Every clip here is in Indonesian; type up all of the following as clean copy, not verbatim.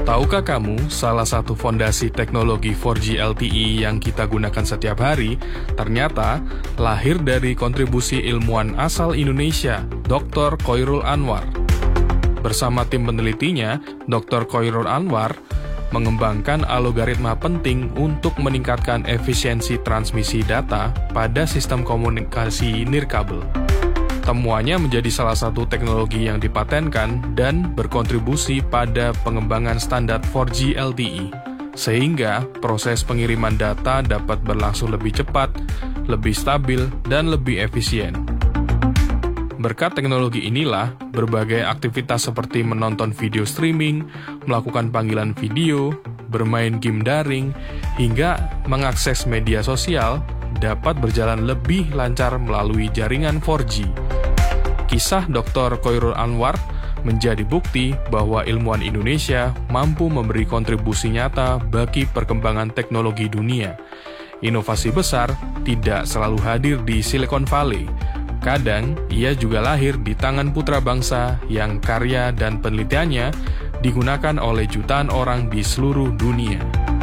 Tahukah kamu, salah satu fondasi teknologi 4G LTE yang kita gunakan setiap hari, ternyata lahir dari kontribusi ilmuwan asal Indonesia, Dr. Khoirul Anwar. Bersama tim penelitinya, Dr. Khoirul Anwar mengembangkan algoritma penting untuk meningkatkan efisiensi transmisi data pada sistem komunikasi nirkabel. Temuannya menjadi salah satu teknologi yang dipatenkan dan berkontribusi pada pengembangan standar 4G LTE, sehingga proses pengiriman data dapat berlangsung lebih cepat, lebih stabil, dan lebih efisien. Berkat teknologi inilah, berbagai aktivitas seperti menonton video streaming, melakukan panggilan video, bermain game daring, hingga mengakses media sosial dapat berjalan lebih lancar melalui jaringan 4G. Kisah Dr. Khoirul Anwar menjadi bukti bahwa ilmuwan Indonesia mampu memberi kontribusi nyata bagi perkembangan teknologi dunia. Inovasi besar tidak selalu hadir di Silicon Valley. Kadang, ia juga lahir di tangan putra bangsa yang karya dan penelitiannya digunakan oleh jutaan orang di seluruh dunia.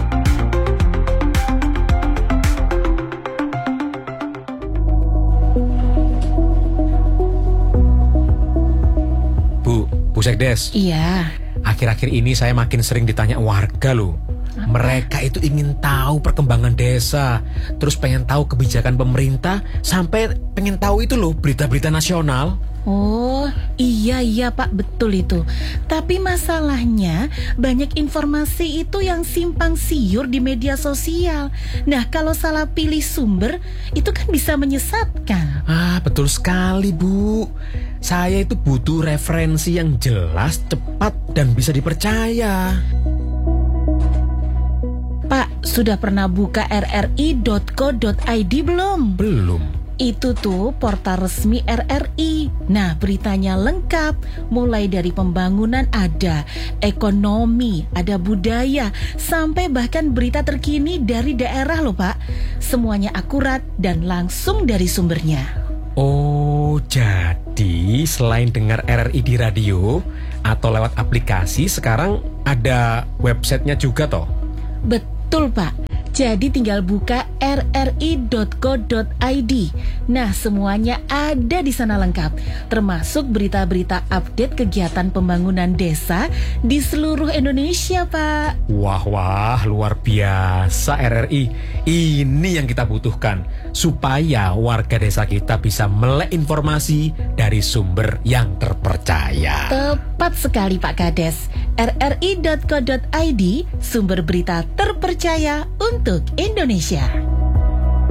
Bu Sekdes. Iya. Akhir-akhir ini saya makin sering ditanya warga loh. Mereka itu ingin tahu perkembangan desa, terus pengen tahu kebijakan pemerintah, sampai pengen tahu itu loh berita-berita nasional. Oh, iya Pak, betul itu. Tapi masalahnya banyak informasi itu yang simpang siur di media sosial. Nah, kalau salah pilih sumber, itu kan bisa menyesatkan. Betul sekali, Bu. Saya itu butuh referensi yang jelas, cepat, dan bisa dipercaya. Pak, sudah pernah buka rri.co.id belum? Belum. Itu tuh portal resmi RRI. Nah, beritanya lengkap. Mulai dari pembangunan ada, ekonomi, ada budaya, sampai bahkan berita terkini dari daerah loh Pak. Semuanya akurat dan langsung dari sumbernya. Oh, jadi selain dengar RRI di radio atau lewat aplikasi, sekarang ada websitenya juga toh? Betul Pak. Jadi tinggal buka rri.co.id. Nah, semuanya ada di sana lengkap, termasuk berita-berita update kegiatan pembangunan desa di seluruh Indonesia, Pak. Wah, luar biasa RRI. Ini yang kita butuhkan, supaya warga desa kita bisa melek informasi dari sumber yang terpercaya. Tepat sekali Pak Kades. rri.co.id, sumber berita terpercaya untuk Indonesia.